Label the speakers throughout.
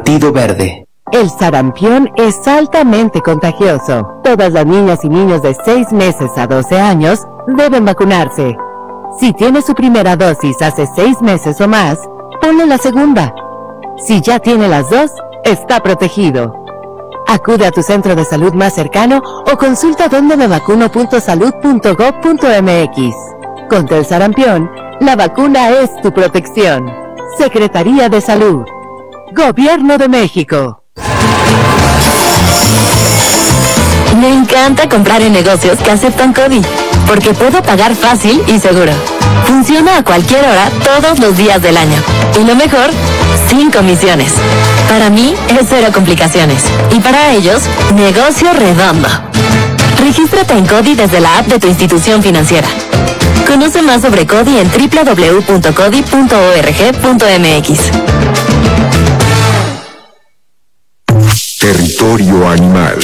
Speaker 1: Partido Verde.
Speaker 2: El sarampión es altamente contagioso. Todas las niñas y niños de 6 meses a 12 años deben vacunarse. Si tiene su primera dosis hace 6 meses o más, ponle la segunda. Si ya tiene las dos, está protegido. Acude a tu centro de salud más cercano o consulta dondemevacuno.salud.gov.mx. Contra el sarampión, la vacuna es tu protección. Secretaría de Salud. Gobierno de México.
Speaker 3: Me encanta comprar en negocios que aceptan CODI, porque puedo pagar fácil y seguro. Funciona a cualquier hora, todos los días del año. Y lo mejor, sin comisiones. Para mí, es cero complicaciones. Y para ellos, negocio redondo. Regístrate en CODI desde la app de tu institución financiera. Conoce más sobre CODI en www.codi.org.mx.
Speaker 4: Territorio animal.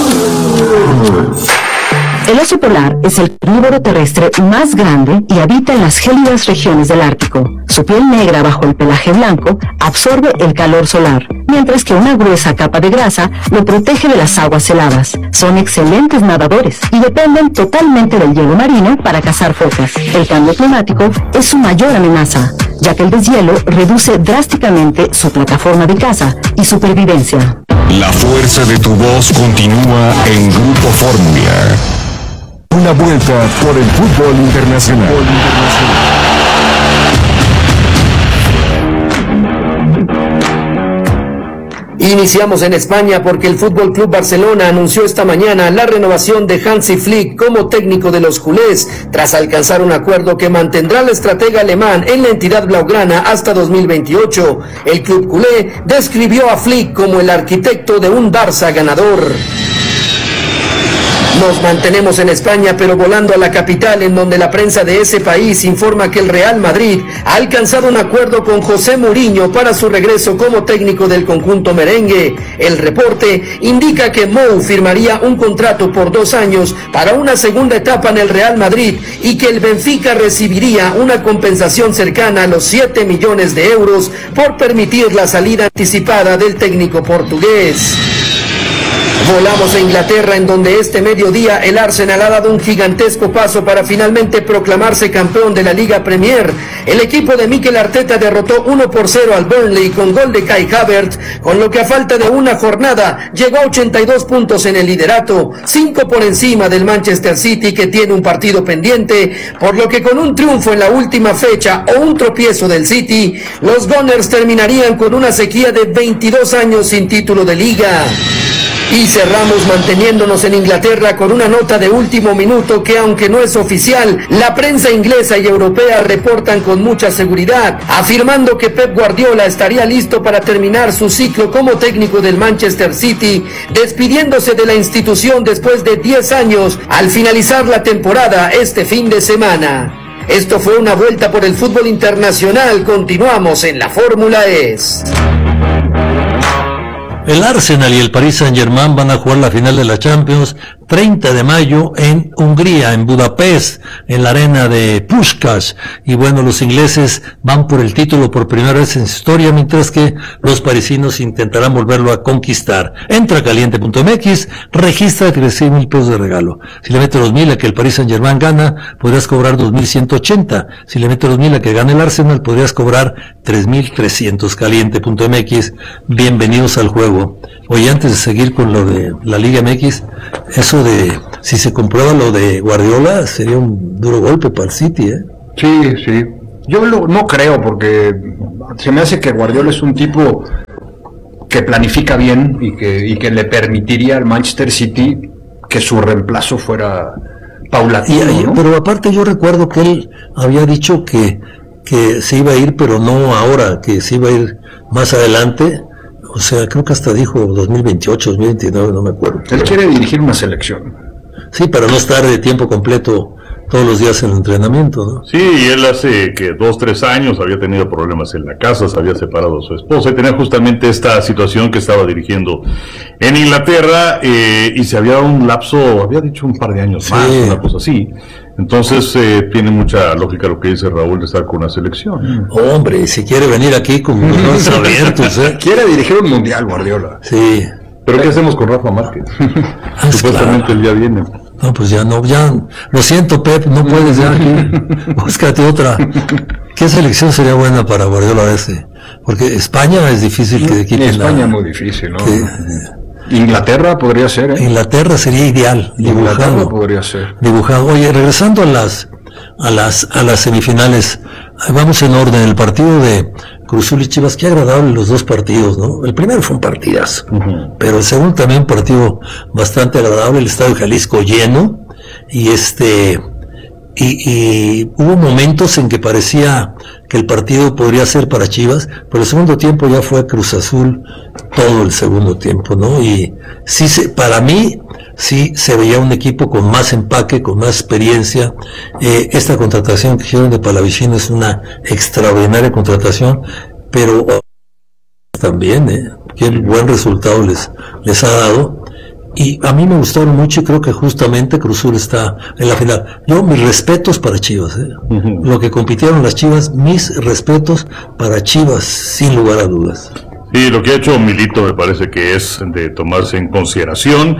Speaker 5: El oso polar es el carnívoro terrestre más grande y habita en las gélidas regiones del Ártico. Su piel negra bajo el pelaje blanco absorbe el calor solar, mientras que una gruesa capa de grasa lo protege de las aguas heladas. Son excelentes nadadores y dependen totalmente del hielo marino para cazar focas. El cambio climático es su mayor amenaza, ya que el deshielo reduce drásticamente su plataforma de caza y supervivencia.
Speaker 4: La fuerza de tu voz continúa en Grupo Fórmula. Una vuelta por el fútbol internacional.
Speaker 6: Iniciamos en España porque el Fútbol Club Barcelona anunció esta mañana la renovación de Hansi Flick como técnico de los culés, tras alcanzar un acuerdo que mantendrá al estratega alemán en la entidad blaugrana hasta 2028. El club culé describió a Flick como el arquitecto de un Barça ganador. Nos mantenemos en España, pero volando a la capital, en donde la prensa de ese país informa que el Real Madrid ha alcanzado un acuerdo con José Mourinho para su regreso como técnico del conjunto merengue. El reporte indica que Mou firmaría un contrato por 2 años para una segunda etapa en el Real Madrid y que el Benfica recibiría una compensación cercana a los 7 millones de euros por permitir la salida anticipada del técnico portugués. Volamos a Inglaterra, en donde este mediodía el Arsenal ha dado un gigantesco paso para finalmente proclamarse campeón de la Liga Premier. El equipo de Mikel Arteta derrotó 1-0 al Burnley con gol de Kai Havertz, con lo que a falta de una jornada llegó a 82 puntos en el liderato, 5 por encima del Manchester City, que tiene un partido pendiente, por lo que con un triunfo en la última fecha o un tropiezo del City, los Gunners terminarían con una sequía de 22 años sin título de liga. Y cerramos manteniéndonos en Inglaterra con una nota de último minuto que, aunque no es oficial, la prensa inglesa y europea reportan con mucha seguridad, afirmando que Pep Guardiola estaría listo para terminar su ciclo como técnico del Manchester City, despidiéndose de la institución después de 10 años al finalizar la temporada este fin de semana. Esto fue una vuelta por el fútbol internacional. Continuamos en la Fórmula ES.
Speaker 7: El Arsenal y el Paris Saint-Germain van a jugar la final de la Champions 30 de mayo en Hungría, en Budapest, en la arena de Puskás. Y bueno, los ingleses van por el título por primera vez en su historia, mientras que los parisinos intentarán volverlo a conquistar. Entra a caliente.mx, registra que recibe 1,000 pesos de regalo. Si le metes los 1,000 a que el Paris Saint-Germain gana, podrías cobrar 2,180. Si le metes los 1,000 a que gane el Arsenal, podrías cobrar 3,300. Caliente.mx, bienvenidos al juego. Oye, antes de seguir con lo de la Liga MX, eso de, si se comprueba lo de Guardiola, sería un duro golpe para el City, ¿eh?
Speaker 8: Sí. Yo no creo, porque se me hace que Guardiola es un tipo que planifica bien y que le permitiría al Manchester City que su reemplazo fuera paulatino, ¿no?
Speaker 7: Pero aparte yo recuerdo que él había dicho que se iba a ir, pero no ahora, que se iba a ir más adelante. O sea, creo que hasta dijo 2028, 2029, no me acuerdo.
Speaker 8: Él quiere dirigir una selección.
Speaker 7: Sí, para no estar de tiempo completo todos los días en el entrenamiento, ¿no?
Speaker 9: Sí, y él hace que 2-3 años había tenido problemas en la casa, se había separado de su esposa y tenía justamente esta situación que estaba dirigiendo en Inglaterra, y se había dado un lapso, había dicho un par de años más, una cosa así. Entonces tiene mucha lógica lo que dice Raúl de estar con una selección.
Speaker 7: Hombre, si quiere venir aquí con los brazos abiertos,
Speaker 8: Quiere dirigir un mundial, Guardiola.
Speaker 7: Sí.
Speaker 9: ¿Pero qué hacemos con Rafa Márquez? Supuestamente el día viene.
Speaker 7: No, pues ya no, lo siento, Pep, no puedes ya aquí. Búscate otra. ¿Qué selección sería buena para Guardiola ese? Porque España es difícil que quiten.
Speaker 8: España es muy difícil, ¿no? Inglaterra podría ser, ¿eh?
Speaker 7: Inglaterra sería ideal, dibujado.
Speaker 8: Podría ser.
Speaker 7: Dibujado. Oye, regresando a las semifinales, vamos en orden. El partido de Cruz Azul y Chivas, qué agradable los dos partidos, ¿no? El primero fue un partidazo, pero el segundo también un partido bastante agradable, el Estadio Jalisco lleno, y y hubo momentos en que parecía que el partido podría ser para Chivas, pero el segundo tiempo ya fue Cruz Azul todo el segundo tiempo, ¿no? Y sí, para mí sí se veía un equipo con más empaque, con más experiencia. Esta contratación que hicieron de Palavicino es una extraordinaria contratación, pero también, qué buen resultado les ha dado. Y a mí me gustaron mucho y creo que justamente Cruz Azul está en la final. Yo, mis respetos para Chivas, Lo que compitieron las Chivas, mis respetos para Chivas, sin lugar a dudas.
Speaker 9: Sí, lo que ha hecho Milito me parece que es de tomarse en consideración.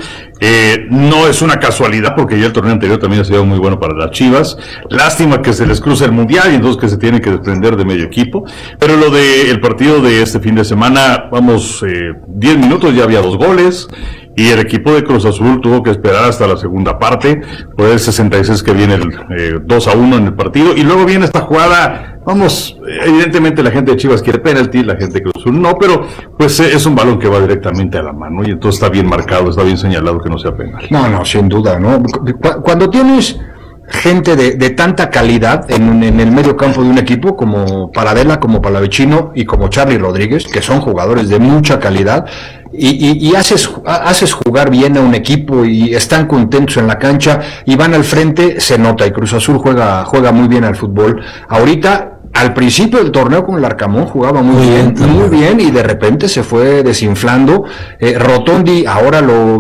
Speaker 9: No es una casualidad porque ya el torneo anterior también ha sido muy bueno para las Chivas. Lástima que se les cruza el Mundial y entonces que se tienen que desprender de medio equipo. Pero lo de el partido de este fin de semana, 10 minutos ya había 2 goles. Y el equipo de Cruz Azul tuvo que esperar hasta la segunda parte, por el 66 que viene el 2-1 en el partido, y luego viene esta jugada, evidentemente la gente de Chivas quiere penalti, la gente de Cruz Azul no, pero pues es un balón que va directamente a la mano, y entonces está bien marcado, está bien señalado que no sea penal.
Speaker 8: No, sin duda, ¿no? Cuando tienes gente de tanta calidad en el medio campo de un equipo, como Paradela, como Palavicino y como Charly Rodríguez, que son jugadores de mucha calidad, y haces jugar bien a un equipo y están contentos en la cancha y van al frente, se nota, y Cruz Azul juega muy bien al fútbol. Ahorita, al principio del torneo con el Arcamón jugaba muy bien, y de repente se fue desinflando. Rotondi ahora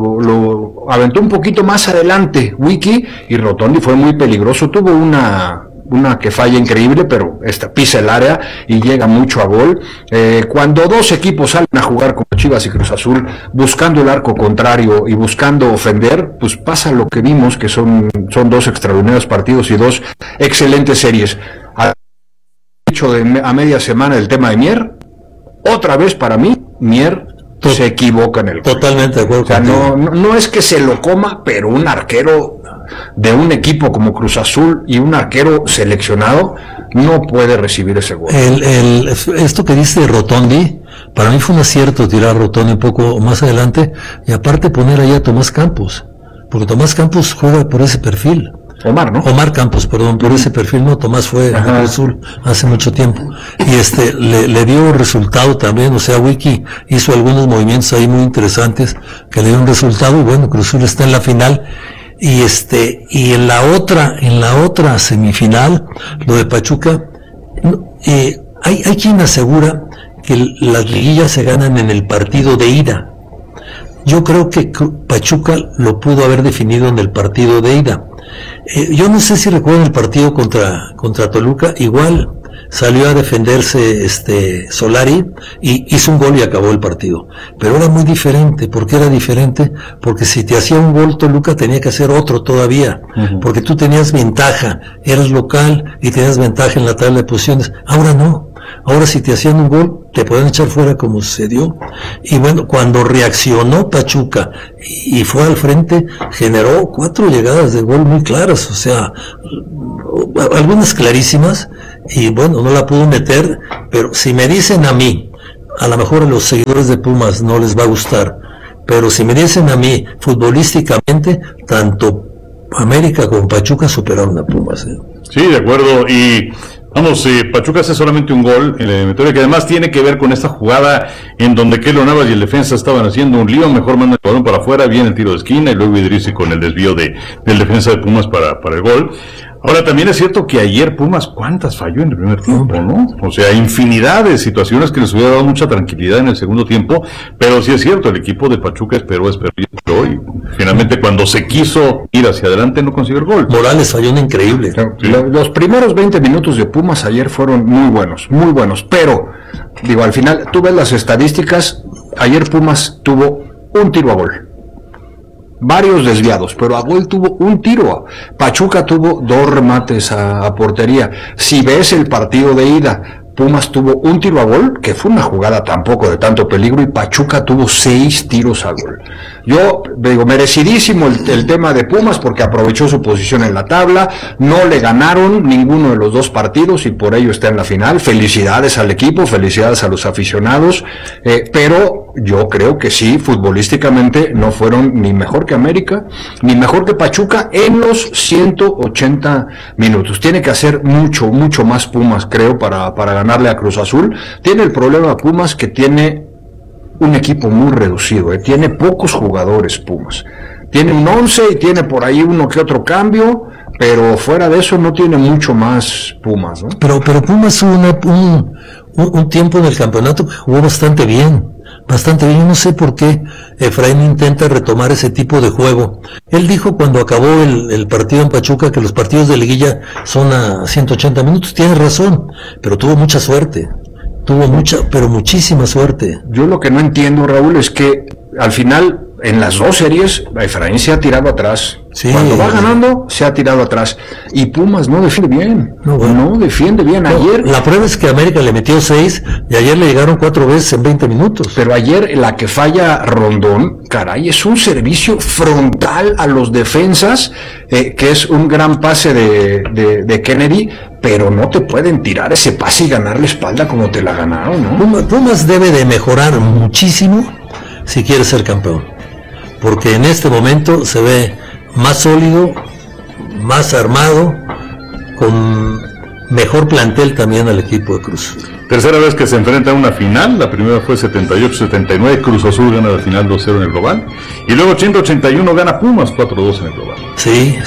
Speaker 8: lo aventó un poquito más adelante, Wiki, y Rotondi fue muy peligroso, tuvo una que falla increíble, pero pisa el área y llega mucho a gol. Cuando dos equipos salen a jugar como Chivas y Cruz Azul, buscando el arco contrario y buscando ofender, pues pasa lo que vimos, que son 2 extraordinarios partidos y 2 excelentes series. Hecho a media semana el tema de Mier, otra vez para mí, Mier se equivoca en el gol.
Speaker 7: Totalmente de acuerdo.
Speaker 8: O sea, no es que se lo coma, pero un arquero de un equipo como Cruz Azul y un arquero seleccionado no puede recibir ese gol.
Speaker 7: Esto que dice Rotondi, para mí fue un acierto tirar a Rotondi un poco más adelante, y aparte poner ahí a Tomás Campos, porque Tomás Campos juega por ese perfil. Omar Campos, perdón, por ese perfil, no, Tomás fue a Cruz Azul hace mucho tiempo, y le dio resultado también, o sea, Wiki hizo algunos movimientos ahí muy interesantes que le dieron resultado, y bueno, Cruz Azul está en la final, y en la otra semifinal, lo de Pachuca, hay quien asegura que las liguillas se ganan en el partido de ida. Yo creo que Pachuca lo pudo haber definido en el partido de ida. Yo no sé si recuerdan el partido contra Toluca, igual salió a defenderse Solari y hizo un gol y acabó el partido. Pero era muy diferente. ¿Por qué era diferente? Porque si te hacía un gol Toluca tenía que hacer otro todavía, porque tú tenías ventaja, eras local y tenías ventaja en la tabla de posiciones. Ahora no. Ahora si te hacían un gol te pueden echar fuera como sucedió. Y bueno, cuando reaccionó Pachuca y fue al frente, generó 4 llegadas de gol muy claras, o sea, algunas clarísimas, y bueno, no la pudo meter. Pero si me dicen a mí, a lo mejor a los seguidores de Pumas no les va a gustar, pero si me dicen a mí, futbolísticamente, tanto América como Pachuca superaron a Pumas.
Speaker 9: Sí, de acuerdo, y Pachuca hace solamente un gol en la eliminatoria, que además tiene que ver con esta jugada en donde Keylor Navas y el defensa estaban haciendo un lío, mejor manda el balón para afuera, viene el tiro de esquina y luego Idrissi con el desvío del defensa de Pumas para el gol. Ahora, también es cierto que ayer Pumas, ¿cuántas falló en el primer tiempo, no? O sea, infinidad de situaciones que les hubiera dado mucha tranquilidad en el segundo tiempo, pero sí es cierto, el equipo de Pachuca esperó y Finalmente, cuando se quiso ir hacia adelante, no consiguió el gol.
Speaker 7: Morales falló un increíble.
Speaker 8: Sí. Los primeros 20 minutos de Pumas ayer fueron muy buenos, pero, digo, al final, tú ves las estadísticas, ayer Pumas tuvo un tiro a gol. Varios desviados, pero a gol tuvo un tiro. Pachuca tuvo 2 remates a portería. Si ves el partido de ida, Pumas tuvo un tiro a gol, que fue una jugada tampoco de tanto peligro, y Pachuca tuvo 6 tiros a gol. Yo digo, merecidísimo el tema de Pumas, porque aprovechó su posición en la tabla, no le ganaron ninguno de los 2 partidos, y por ello está en la final. Felicidades al equipo, felicidades a los aficionados, pero yo creo que sí, futbolísticamente no fueron ni mejor que América, ni mejor que Pachuca en los 180 minutos. Tiene que hacer mucho más Pumas, creo, para ganarle a Cruz Azul. Tiene el problema Pumas que tiene un equipo muy reducido, tiene pocos jugadores Pumas. Tiene un 11 y tiene por ahí uno que otro cambio, pero fuera de eso no tiene mucho más Pumas, ¿no?
Speaker 7: Pero Pumas hubo un tiempo en el campeonato que jugó bastante bien. Yo no sé por qué Efraín intenta retomar ese tipo de juego. Él dijo cuando acabó el partido en Pachuca que los partidos de liguilla son a 180 minutos. Tiene razón, pero tuvo mucha suerte. Pero muchísima suerte.
Speaker 8: Yo lo que no entiendo, Raúl, es que al final, en las 2 series, Efraín se ha tirado atrás.
Speaker 7: Sí,
Speaker 8: cuando va ganando, se ha tirado atrás. Y Pumas no defiende bien. No defiende bien. Ayer,
Speaker 7: la prueba es que América le metió 6 y ayer le llegaron 4 veces en 20 minutos.
Speaker 8: Pero ayer la que falla Rondón, caray, es un servicio frontal a los defensas, que es un gran pase de Kennedy, pero no te pueden tirar ese pase y ganar la espalda como te la ganaron, ¿no?
Speaker 7: Pumas debe de mejorar muchísimo si quiere ser campeón, porque en este momento se ve más sólido, más armado, con mejor plantel también al equipo de Cruz.
Speaker 9: Tercera vez que se enfrenta a una final, la primera fue 78-79, Cruz Azul gana la final 2-0 en el global, y luego 80-81 gana Pumas 4-2 en el global.
Speaker 7: Sí,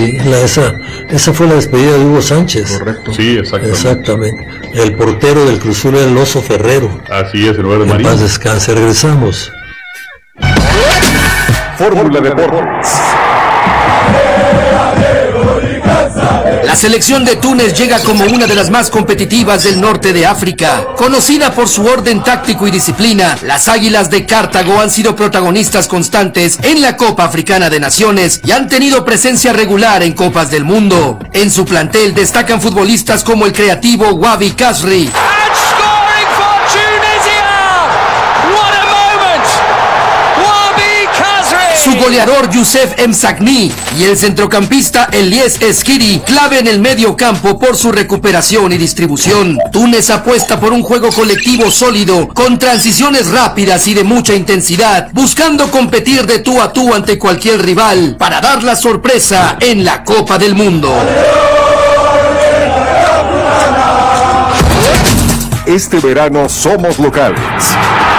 Speaker 7: esa fue la despedida de Hugo Sánchez.
Speaker 8: Correcto.
Speaker 9: Sí, exactamente.
Speaker 7: El portero del Cruz Azul era el Oso Ferrero.
Speaker 9: Así es, en lugar de
Speaker 7: En
Speaker 9: Marín.
Speaker 7: paz descanse, regresamos.
Speaker 4: Fórmula Deportes.
Speaker 6: La selección de Túnez llega como una de las más competitivas del norte de África. Conocida por su orden táctico y disciplina, las Águilas de Cartago han sido protagonistas constantes en la Copa Africana de Naciones y han tenido presencia regular en Copas del Mundo. En su plantel destacan futbolistas como el creativo Wabi Kasri, su goleador Youssef Msakni y el centrocampista Elies Eskiri, clave en el medio campo por su recuperación y distribución. Túnez apuesta por un juego colectivo sólido, con transiciones rápidas y de mucha intensidad, buscando competir de tú a tú ante cualquier rival, para dar la sorpresa en la Copa del Mundo.
Speaker 4: Este verano somos locales.